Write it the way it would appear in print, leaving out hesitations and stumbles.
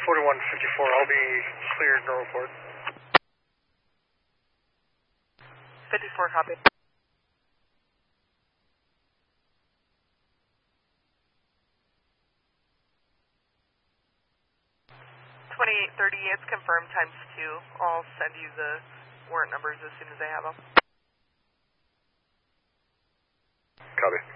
4154, I'll be cleared, no report. 54, copy. 2830, it's confirmed times 2. I'll send you the warrant numbers as soon as I have them. Copy.